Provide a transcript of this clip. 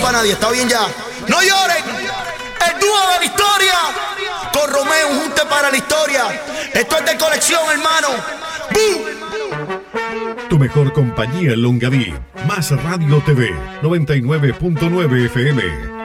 a nadie, está bien ya. No lloren, el dúo de la historia, con Romeo, un junte para la historia. Esto es de colección, hermano. ¡Bum! Tu mejor compañía en Longaví. Más Radio TV, 99.9 FM.